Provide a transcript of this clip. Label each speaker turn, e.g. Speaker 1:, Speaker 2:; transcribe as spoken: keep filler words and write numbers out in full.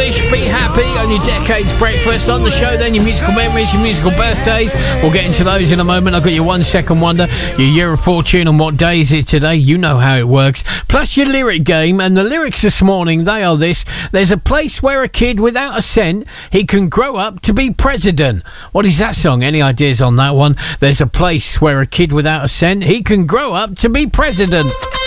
Speaker 1: Foolish, Be Happy on your Decades Breakfast. On the show then, your musical memories, your musical birthdays. We'll get into those in a moment. I've got your one second wonder, your year of fortune, and what day is it today. You know how it works. Plus your lyric game, and the lyrics this morning, they are this. There's a place where a kid without a cent, he can grow up to be president. What is that song? Any ideas on that one? There's a place where a kid without a cent, he can grow up to be president.